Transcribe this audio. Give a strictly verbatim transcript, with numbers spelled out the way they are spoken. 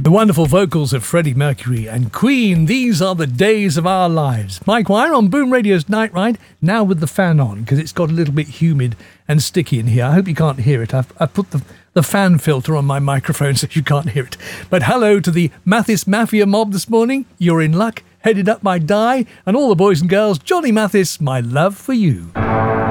The wonderful vocals of Freddie Mercury and Queen. These are the days of our lives. Mike Wire on Boom Radio's Night Ride, now with the fan on, because it's got a little bit humid and sticky in here. I hope you can't hear it. I've, I've put the, the fan filter on my microphone so you can't hear it. But hello to the Mathis Mafia mob this morning. You're in luck. Headed up by Di and all the boys and girls. Johnny Mathis, my love for you.